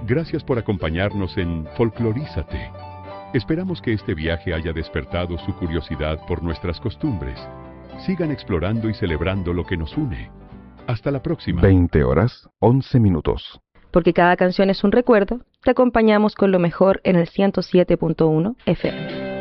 Gracias por acompañarnos en Folclorízate. Esperamos que este viaje haya despertado su curiosidad por nuestras costumbres. Sigan explorando y celebrando lo que nos une. Hasta la próxima. 20 horas, 11 minutos. Porque cada canción es un recuerdo, te acompañamos con lo mejor en el 107.1 FM.